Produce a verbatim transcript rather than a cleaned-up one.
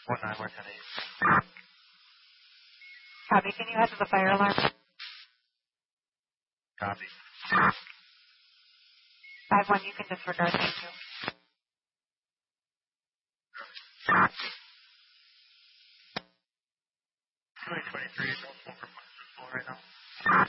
One nine one ten eight. Copy. Can you head to the fire alarm? Copy. five one, you can disregard. Thank you. twenty twenty-three, no phone for right now.